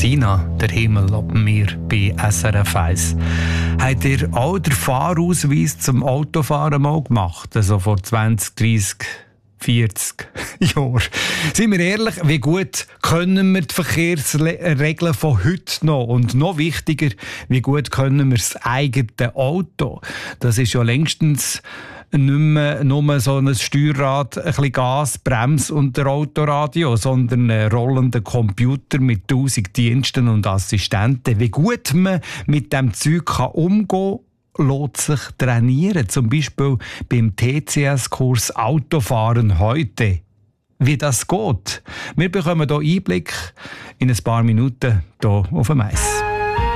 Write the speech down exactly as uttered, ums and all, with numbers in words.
Sina, der Himmel ob mir bei S R F eins. Habt ihr auch den Fahrausweis zum Autofahren mal gemacht? Also vor zwanzig, dreissig, vierzig Jahren. Seien wir ehrlich, wie gut können wir die Verkehrsregeln von heute noch? Und noch wichtiger, wie gut können wir das eigene Auto? Das ist ja längstens nicht mehr nur so ein Steuerrad, ein bisschen Gas, Bremse und der Autoradio, sondern ein rollender Computer mit tausend Diensten und Assistenten. Wie gut man mit dem Zeug kann umgehen kann, lässt sich trainieren. Zum Beispiel beim T C S-Kurs Autofahren heute. Wie das geht, wir bekommen hier Einblick in ein paar Minuten hier auf dem Eis.